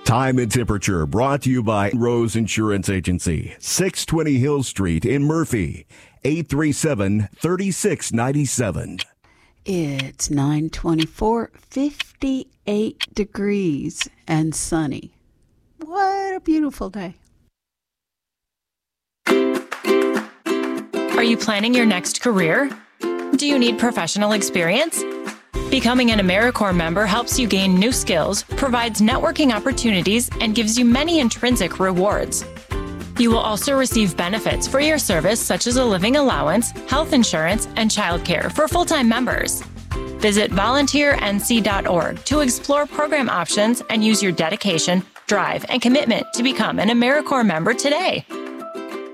Time and temperature brought to you by Rose Insurance Agency, 620 Hill Street in Murphy, 837-3697. It's 9:24, 58 degrees and sunny. What a beautiful day. Are you planning your next career? Do you need professional experience? Becoming an AmeriCorps member helps you gain new skills, provides networking opportunities, and gives you many intrinsic rewards. You will also receive benefits for your service such as a living allowance, health insurance, and childcare for full-time members. Visit volunteernc.org to explore program options and use your dedication, drive, and commitment to become an AmeriCorps member today.